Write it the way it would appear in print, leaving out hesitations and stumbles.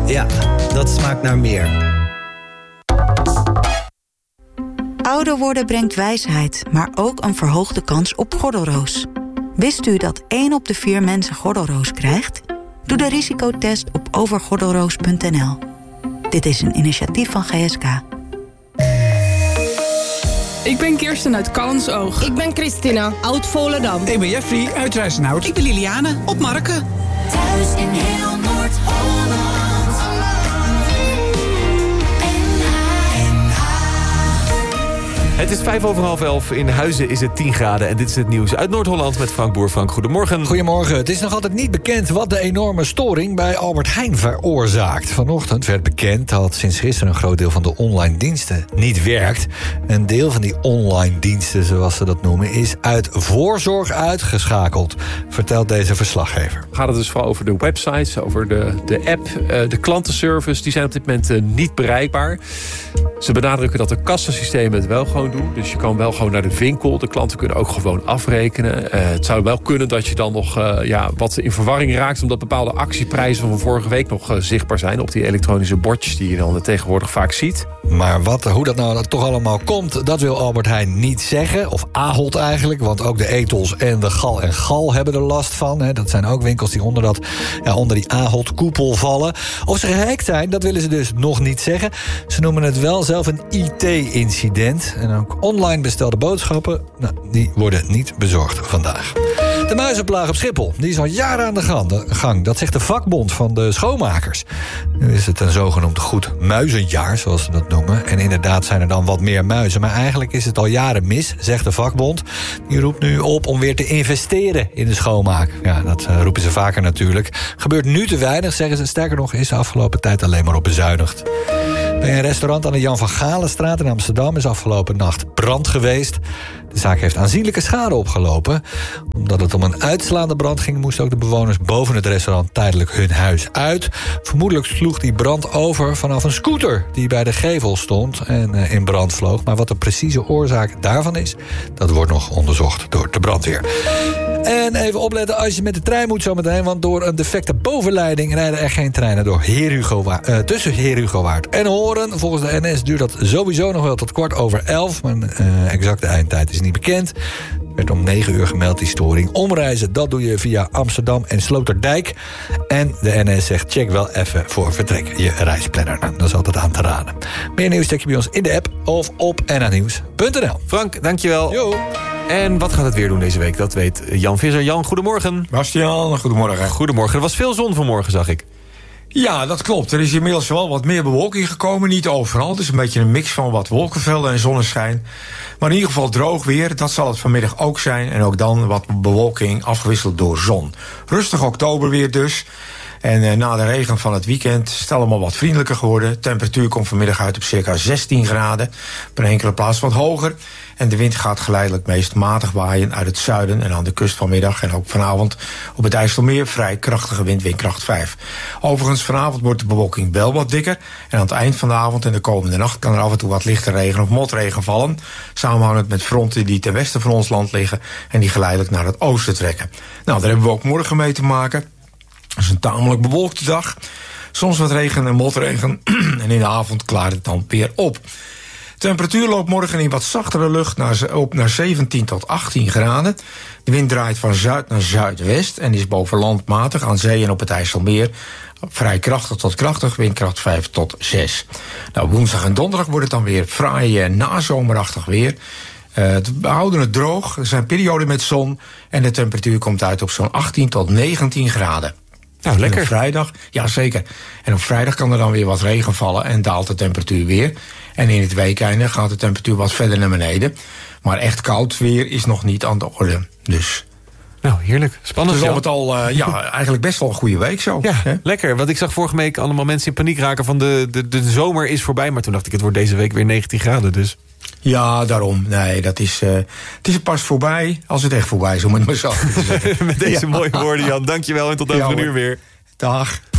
Ja, dat smaakt naar meer. Ouder worden brengt wijsheid, maar ook een verhoogde kans op gordelroos. Wist u dat 1 op de 4 mensen gordelroos krijgt? Doe de risicotest op overgordelroos.nl. Dit is een initiatief van GSK. Ik ben Kirsten uit Callantsoog. Ik ben Christina, Oud-Volendam. Ik ben Jeffrey uit Rijsenhout. Ik ben Liliane, op Marken. Thuis in heel Noord-Holland. Het is 11:05. In Huizen is het 10 graden. En dit is het nieuws uit Noord-Holland met Frank Boer. Frank, goedemorgen. Goedemorgen. Het is nog altijd niet bekend wat de enorme storing bij Albert Heijn veroorzaakt. Vanochtend werd bekend dat sinds gisteren een groot deel van de online diensten niet werkt. Een deel van die online diensten, zoals ze dat noemen, is uit voorzorg uitgeschakeld, vertelt deze verslaggever. Gaat het dus vooral over de websites, over de app, de klantenservice. Die zijn op dit moment niet bereikbaar. Ze benadrukken dat de kassasystemen het wel gewoon doen. Dus je kan wel gewoon naar de winkel. De klanten kunnen ook gewoon afrekenen. Het zou wel kunnen dat je dan nog wat in verwarring raakt, omdat bepaalde actieprijzen van vorige week nog zichtbaar zijn op die elektronische bordjes die je dan tegenwoordig vaak ziet. Maar hoe dat nou toch allemaal komt, dat wil Albert Heijn niet zeggen. Of Ahold eigenlijk, want ook de Ethos en de Gal en Gal hebben er last van. Hè. Dat zijn ook winkels die onder die Ahold-koepel vallen. Of ze gehackt zijn, dat willen ze dus nog niet zeggen. Ze noemen het wel zelf een IT-incident. En ook online bestelde boodschappen, die worden niet bezorgd vandaag. De muizenplaag op Schiphol, die is al jaren aan de gang. Dat zegt de vakbond van de schoonmakers. Nu is het een zogenoemd goed muizenjaar, zoals ze dat noemen. En inderdaad zijn er dan wat meer muizen. Maar eigenlijk is het al jaren mis, zegt de vakbond. Die roept nu op om weer te investeren in de schoonmaak. Ja, dat roepen ze vaker natuurlijk. Gebeurt nu te weinig, zeggen ze. Sterker nog, is de afgelopen tijd alleen maar op bezuinigd. Bij een restaurant aan de Jan van Galenstraat in Amsterdam is afgelopen nacht brand geweest. De zaak heeft aanzienlijke schade opgelopen. Omdat het om een uitslaande brand ging, moesten ook de bewoners boven het restaurant tijdelijk hun huis uit. Vermoedelijk sloeg die brand over vanaf een scooter die bij de gevel stond en in brand vloog. Maar wat de precieze oorzaak daarvan is, dat wordt nog onderzocht door de brandweer. En even opletten als je met de trein moet zometeen, want door een defecte bovenleiding rijden er geen treinen door tussen Heer Hugowaard en Horen. Volgens de NS duurt dat sowieso nog wel tot 11:15, maar een exacte eindtijd is niet bekend. Er werd om 9 uur gemeld, die storing. Omreizen, dat doe je via Amsterdam en Sloterdijk. En de NS zegt, check wel even voor vertrek je reisplanner. Nou, dat is altijd aan te raden. Meer nieuws check je bij ons in de app of op nhnieuws.nl. Frank, dankjewel. Jo. En wat gaat het weer doen deze week? Dat weet Jan Visser. Jan, goedemorgen. Bastiaan, goedemorgen. Goedemorgen. Er was veel zon vanmorgen, zag ik. Ja, dat klopt. Er is inmiddels wel wat meer bewolking gekomen. Niet overal. Het is een beetje een mix van wat wolkenvelden en zonneschijn. Maar in ieder geval droog weer. Dat zal het vanmiddag ook zijn. En ook dan wat bewolking afgewisseld door zon. Rustig oktober weer dus. En na de regen van het weekend is het allemaal wat vriendelijker geworden. Temperatuur komt vanmiddag uit op circa 16 graden. Op een enkele plaats wat hoger. En de wind gaat geleidelijk meest matig waaien uit het zuiden. En aan de kust vanmiddag en ook vanavond op het IJsselmeer vrij krachtige wind, windkracht 5. Overigens vanavond wordt de bewolking wel wat dikker. En aan het eind van de avond en de komende nacht kan er af en toe wat lichte regen of motregen vallen. Samenhangend met fronten die ten westen van ons land liggen. En die geleidelijk naar het oosten trekken. Nou, daar hebben we ook morgen mee te maken. Het is een tamelijk bewolkte dag. Soms wat regen en motregen. En in de avond klaart het dan weer op. De temperatuur loopt morgen in wat zachtere lucht op naar 17 tot 18 graden. De wind draait van zuid naar zuidwest en is boven land matig aan zee en op het IJsselmeer. Vrij krachtig tot krachtig, windkracht 5 tot 6. Nou, woensdag en donderdag wordt het dan weer fraai nazomerachtig weer. We houden het droog, er zijn perioden met zon en de temperatuur komt uit op zo'n 18 tot 19 graden. Nou, lekker. En op vrijdag, ja zeker. En op vrijdag kan er dan weer wat regen vallen en daalt de temperatuur weer. En in het weekeinde gaat de temperatuur wat verder naar beneden. Maar echt koud weer is nog niet aan de orde. Dus. Nou, heerlijk. Spannend. Het is al eigenlijk best wel een goede week zo. Ja, hè? Lekker. Want ik zag vorige week allemaal mensen in paniek raken van de zomer is voorbij. Maar toen dacht ik, het wordt deze week weer 19 graden. Dus. Ja, daarom. Nee, het is pas voorbij als het echt voorbij is, om het maar zo te zeggen. Met deze mooie woorden, Jan. Dankjewel en tot over een uur weer. Dag.